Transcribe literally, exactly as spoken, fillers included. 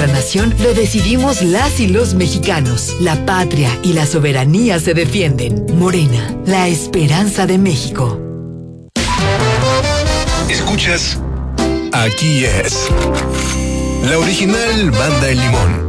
nuestra nación lo decidimos las y los mexicanos. La patria y la soberanía se defienden. Morena, la esperanza de México. Escuchas, aquí es la original Banda El Limón.